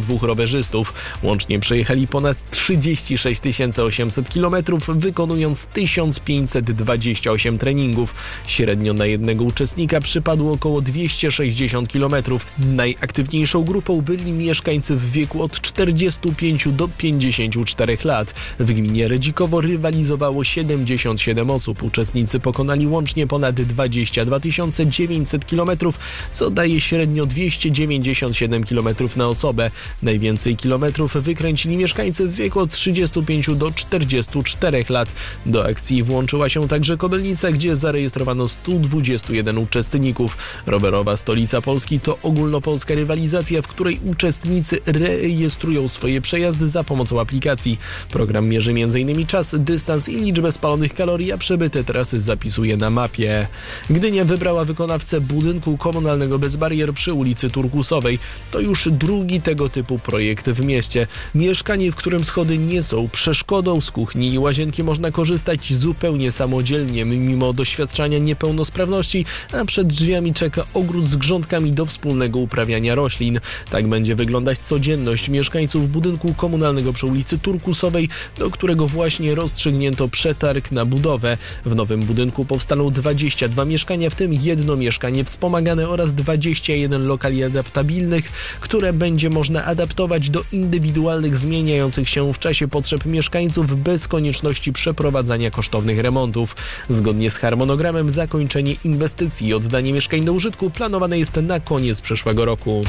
22 rowerzystów. Łącznie przejechali ponad 36 800 km, wykonując 1528 treningów. Średnio na jednego uczestnika przypadło około 260 km. Najaktywniejszą grupą byli mieszkańcy w wieku od 45 do 54 lat. W gminie Redzikowo rywalizowało 77 osób. Uczestnicy pokonali łącznie ponad 22 900 km, co daje średnio 297 km na osobę. Najwięcej kilometrów wykręcili mieszkańcy w wieku od 35 do 44 lat. Do akcji włączyła się także Kobylnica, gdzie zarejestrowano 121 uczestników. Rowerowa Stolica Polski to ogólnopolska rywalizacja, w której uczestnicy rejestrują swoje przejazdy za pomocą aplikacji. Program mierzy m.in. czas, dystans i liczbę spalonych kalorii, a przebyte trasy zapisuje na mapie. Gdynia wybrała wykonawcę budynku komunalnego bez barier przy ulicy Turkusowej. To już drugi tego typu projekt w mieście. Mieszkanie, w którym schody nie są przeszkodą, z kuchni i łazienki można korzystać zupełnie samodzielnie, mimo doświadczania niepełnosprawności, a przed drzwiami czeka ogród z grządkami do wspólnego uprawiania roślin. Tak będzie wyglądać codzienność mieszkańców budynku komunalnego przy ulicy Turkusowej, do którego właśnie rozstrzygnięto przetarg na budowę. W nowym budynku powstaną 22 mieszkania, w tym jedno mieszkanie wspomagane oraz 21 lokali adaptabilnych, które będzie można adaptować do indywidualnych, zmieniających się w czasie potrzeb mieszkańców bez konieczności przeprowadzania kosztownych remontów. Zgodnie z harmonogramem zakończenie inwestycji i oddanie mieszkań do użytku planowane jest na koniec przyszłego roku.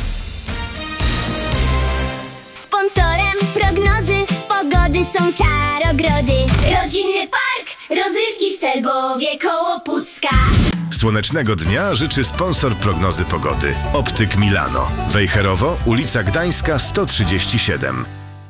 Sponsorem prognozy pogody są Czarogrody. Rodzinny park, rozrywki w Celbowie koło Pucka. Słonecznego dnia życzy sponsor prognozy pogody. Optyk Milano. Wejherowo, ulica Gdańska 137.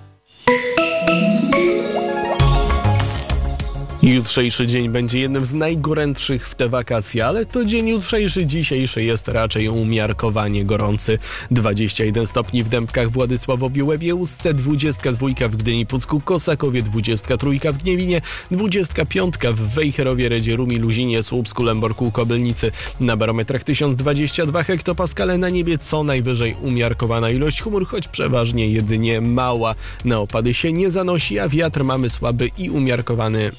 Jutrzejszy dzień będzie jednym z najgorętszych w te wakacje, ale to dzień jutrzejszy, dzisiejszy jest raczej umiarkowanie gorący. 21 stopni w Dębkach, Władysławowie, Łebie, Ustce, 22 w Gdyni, Pucku, Kosakowie, 23 w Gniewinie, 25 w Wejherowie, Redzie, Rumi, Luzinie, Słupsku, Lęborku, Kobylnicy. Na barometrach 1022 hektopaskale, na niebie co najwyżej umiarkowana ilość chmur, choć przeważnie jedynie mała. Na opady się nie zanosi, a wiatr mamy słaby i umiarkowany.